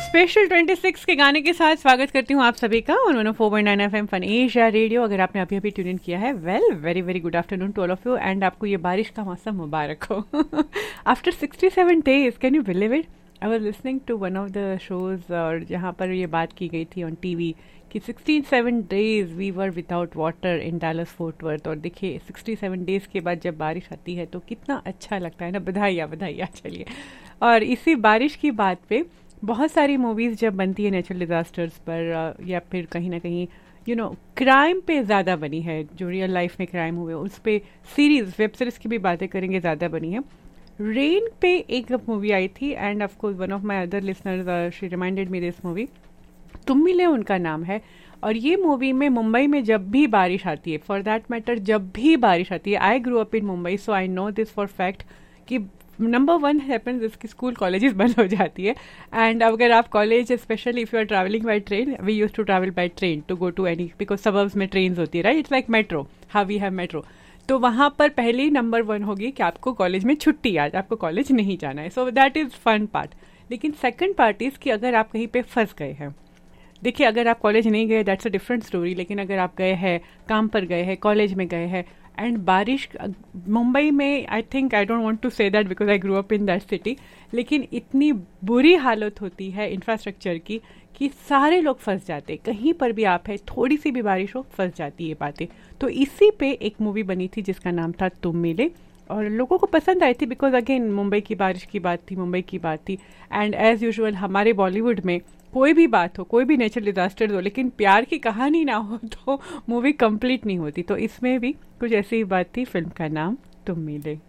Special 26 के गाने के साथ स्वागत करती हूँ आप सभी का on 104.9 FM fun Asia radio. अगर आपने अभी अभी ट्यून इन किया है, well very very good afternoon to all of you and आपको ये बारिश का मौसम मुबारक हो। After 67 days, can you believe it? I was listening to one of the shows और जहाँ पर ये बात की गई थी ऑन टीवी कि 67 days we were without water in Dallas fort worth. और देखिए 67 डेज के बाद जब बारिश आती है तो कितना अच्छा लगता है ना। बधाइयाँ बधाइयाँ। चलिए, और इसी बारिश की बात पे बहुत सारी मूवीज़ जब बनती है नेचुरल डिज़ास्टर्स पर या फिर कहीं ना कहीं क्राइम पे ज़्यादा बनी है, जो रियल लाइफ में क्राइम हुए उस पे सीरीज़ वेब सीरीज़ की भी बातें करेंगे, ज़्यादा बनी है। रेन पे एक मूवी आई थी end of course one of my other listeners she reminded me this movie. तुम मिले उनका नाम है। और ये मूवी में मुंबई में जब भी बारिश आती है, फॉर दैट मैटर जब भी बारिश आती है, I grow up in Mumbai so I know this for fact कि नंबर वन हैपन्स इसकी स्कूल कॉलेजेस बंद हो जाती है। एंड अगर आप college specially if you are travelling by train, we use to travel by train to go to any, because suburbs में train होती है, right? It's like metro, how we have metro. तो वहाँ पर पहले ही नंबर वन होगी कि आपको कॉलेज में छुट्टी, आज आपको कॉलेज नहीं जाना है। So that is fun part. लेकिन सेकंड पार्ट इज़ कि अगर आप कहीं पे फंस गए हैं, देखिए अगर आप कॉलेज नहीं गए दैट्स अ डिफरेंट स्टोरी, लेकिन अगर आप गए हैं, काम पर गए हैं, कॉलेज में गए हैं एंड बारिश मुंबई में, I think I don't want to say that because I grow up in that city, लेकिन इतनी बुरी हालत होती है इंफ्रास्ट्रक्चर की कि सारे लोग फंस जाते, कहीं पर भी आप है, थोड़ी सी भी बारिश हो फंस जाती है बातें। तो इसी पे एक मूवी बनी थी जिसका नाम था तुम मिले, और लोगों को पसंद आई थी बिकॉज अगेन मुंबई की बारिश की बात थी, मुंबई की बात थी। एंड एज यूजुअल हमारे बॉलीवुड में कोई भी बात हो, कोई भी नेचुरल डिजास्टर हो, लेकिन प्यार की कहानी ना हो तो मूवी कंप्लीट नहीं होती। तो इसमें भी कुछ ऐसी ही बात थी। फिल्म का नाम तुम मिले।